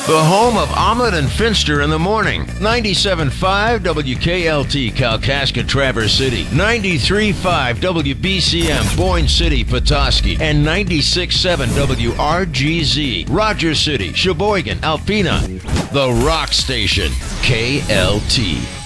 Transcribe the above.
The home of Omelet and Finster in the morning. 97.5 WKLT, Kalkaska, Traverse City. 93.5 WBCM, Boyne City, Petoskey. And 96.7 WRGZ, Rogers City, Sheboygan, Alpena. The Rock Station, KLT.